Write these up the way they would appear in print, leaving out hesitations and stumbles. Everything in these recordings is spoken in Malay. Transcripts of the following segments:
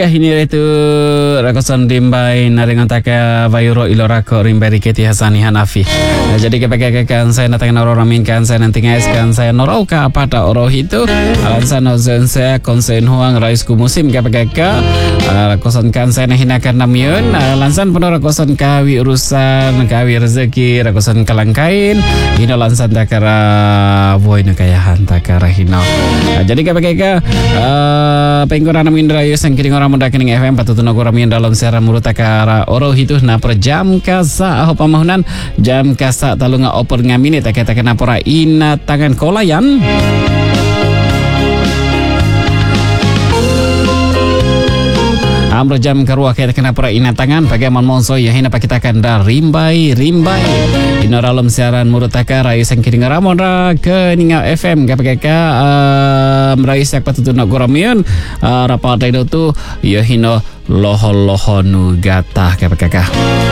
Ini itu rakosan rimbai naringan taka vayuro ilorako rimbai riketi Hasani Hanafi. Jadi kepakai saya natang orang min kan saya nanti ngais kan saya norau ka apa ta oro itu alansan ozen saya konsen huang raisku musim kepakai rakosan kan saya hinakan namyun alansan penuh rakosan kawi urusan kawi rezeki rakosan kalangkain hino lansan takara boy nakayahan takara hino. Jadi kepakai pengkoran namin rayu sang kiring orang muda kening FM patutuno kuramian dalam siaran murutakara oro hitu na per jam kasa aho pamahunan jam kasa talunga opor ngamini tak napora ina tangan kolayan. Amro jam karua kaya kenapa ina tangan bagaimana monso ya hina pakitakan da rimbai inoralom siaran murutaka rayu sang kiring ramon ra ke ninga FM kapaka meraih sak patutuna goramion rapat itu tu ya hino loho nu gatah kapaka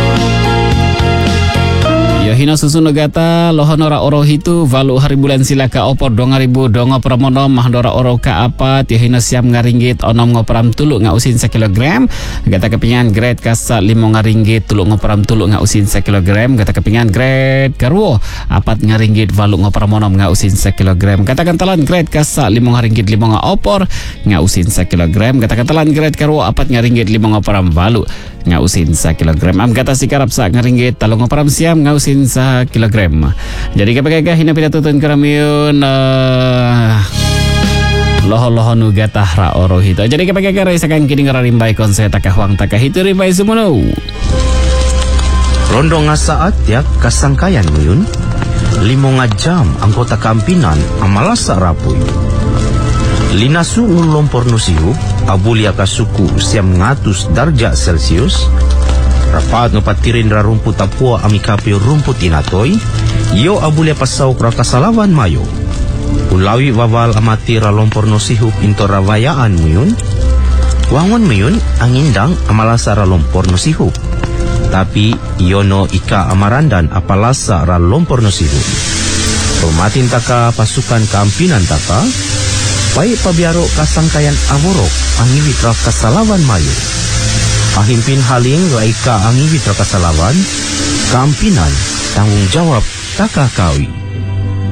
hino susu negata lohonora oro hitu valu hari bulan silaka opor 2000 dongo pramono mahdora oro ka apa ya hino siam ngaringgit onom ngoperam tulu ngausin 1 kilogram gata kepingan grade kasa 5 ngaringgit tulu ngoperam tulu ngausin 1 kilogram gata kepingan grade karwo apat ngaringgit valu ngopramono ngausin 1 kilogram gata kantalan grade kasa 5 ngaringgit 5 ngaopor ngausin 1 kilogram gata kantalan grade karwo apat ngaringgit 5 ngoperam valu ngausin 1 kilogram am kata sikarap sa ngaringgit talong ngoperam siam ngausin 1 kilogram. Jadi kapag hina pinatutun karamiyon loho nu gatah ra oro hito. Jadi kapag isakan kining rarimbay konse takahwang takahito rimbay sumuno. Rondo nga saat ya kasangkayan mo yun. 5 nga jam ang kota kampinan amalasa rapoy. Linasu ngulumpor nusihu abulia kasuku siam ngatus darja Celsius. Rapat no patirin ra rumput tapua amikapi rumput inatoy yo abule pasaw ra kasalawan mayo ulawi wawal amati ra lompor no sihup into rawayaan mo yun wangon mo yun ang indang amalasa ra lompor no sihup tapi yono ika amarandan apalasa ra lompor no sihup rumatin taka pasukan kampinan taka pai pabiaro kasangkayan aborok ang iwit ra kasalawan mayo ahimpin haling laika ang ibit kasalawan kampinan tanggung jawab takakawi.